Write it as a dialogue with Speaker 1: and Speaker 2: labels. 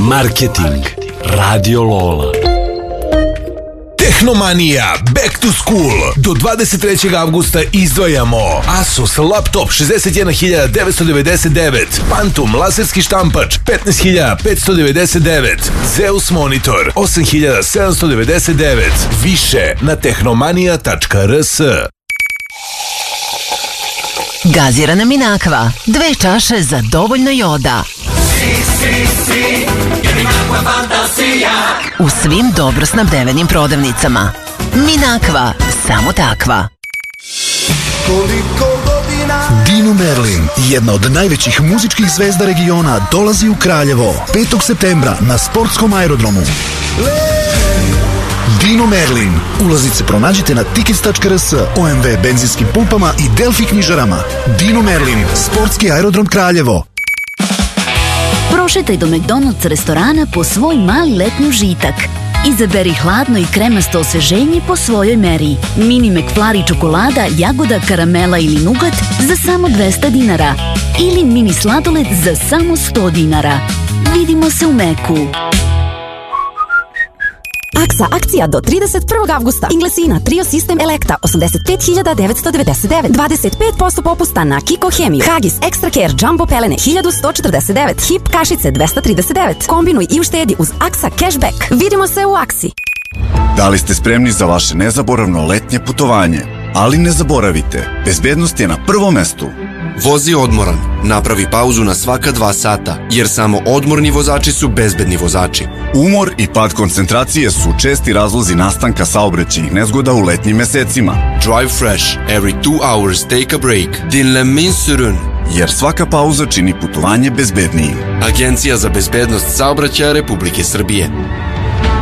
Speaker 1: Marketing Radio Lola. Tehnomanija Back to School. Do 23. avgusta izdvajamo Asus laptop 61.999, Phantom laserski štampač 15.599, Zeus monitor 8.799. Više na tehnomanija.rs.
Speaker 2: Gazirana Minakva, 2 čaše za dovoljno joda. U svim dobro snabdevenim prodavnicama. Minakva, samo takva.
Speaker 3: Dino Merlin, jedna od najvećih muzičkih zvezda regiona, dolazi u Kraljevo 5. septembra na sportskom aerodromu. Dino Merlin. Ulaznice pronađite na tickets.rs, OMV benzinskim pumpama i Delfi knjižarama. Dino Merlin, sportski aerodrom Kraljevo.
Speaker 4: Prošetaj do McDonald's restorana po svoj mali letnji užitak. Izaberi hladno i kremasto osveženje po svojoj meri. Mini McFlurry čokolada, jagoda, karamela ili nugat za samo 200 dinara. Ili mini sladoled za samo 100 dinara. Vidimo se u Meku.
Speaker 5: Aksa akcija do 31. avgusta. Inglesina Trio System Elekta 85.999. 25% popusta na Kiko Hemiju. Hagis Extra Care Jumbo pelene 1149. Hip kašice 239. Kombinuj i uštedi uz Aksa Cashback. Vidimo se u Aksi.
Speaker 6: Da li ste spremni za vaše nezaboravno letnje putovanje? Ali ne zaboravite, bezbednost je na prvom mestu.
Speaker 7: Vozi odmoran, napravi pauzu na svaka 2 sata, jer samo odmorni vozači su bezbedni vozači.
Speaker 6: Umor i pad koncentracije su česti razlozi nastanka saobraćajnih nezgoda u letnjim mesecima.
Speaker 7: Drive fresh, every 2 hours take a break. Dinlemin sürün.
Speaker 6: Jer svaka pauza čini putovanje bezbednijim.
Speaker 7: Agencija za bezbednost saobraćaja Republike Srbije.